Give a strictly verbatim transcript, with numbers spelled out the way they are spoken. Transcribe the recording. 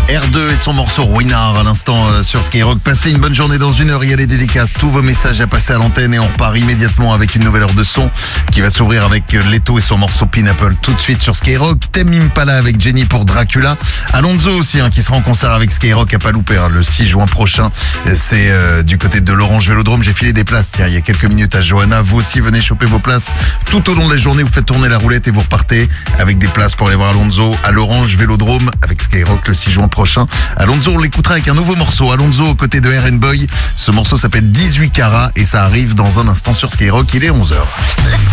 R deux et son morceau Ruinard à l'instant euh, sur Skyrock. Passez une bonne journée. Dans une heure, il y a les dédicaces, tous vos messages à passer à l'antenne et on repart immédiatement avec une nouvelle heure de son qui va s'ouvrir avec euh, Leto et son morceau Pineapple tout de suite sur Skyrock. Tame Impala avec Jenny pour Dracula. Alonso aussi hein, qui sera en concert avec Skyrock à pas louper hein, le six juin prochain. C'est euh, du côté de l'Orange Vélodrome. J'ai filé des places tiens il y a quelques minutes à Johanna. Vous aussi venez choper vos places tout au long de la journée. Vous faites tourner la roulette et vous repartez avec des places pour aller voir Alonso à l'Orange Vélodrome avec Skyrock le six juin prochain. Alonso, on l'écoutera avec un nouveau morceau. Alonso aux côtés de R and Boy. Ce morceau s'appelle dix-huit carats et ça arrive dans un instant sur Skyrock. Il est onze heures.